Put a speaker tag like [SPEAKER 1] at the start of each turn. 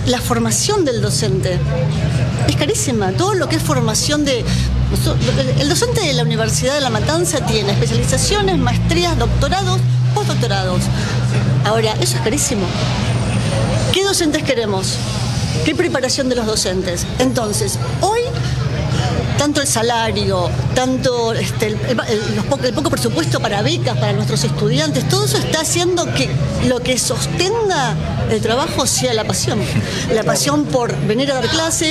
[SPEAKER 1] la formación del docente es carísima. Todo lo que es formación de... El docente de la Universidad de La Matanza tiene especializaciones, maestrías, doctorados, postdoctorados. Ahora, eso es carísimo. ¿Qué docentes queremos? ¿Qué preparación de los docentes? Entonces, hoy, tanto el salario, tanto el poco presupuesto para becas para nuestros estudiantes, todo eso está haciendo que lo que sostenga el trabajo sea la pasión. La pasión por venir a dar clase,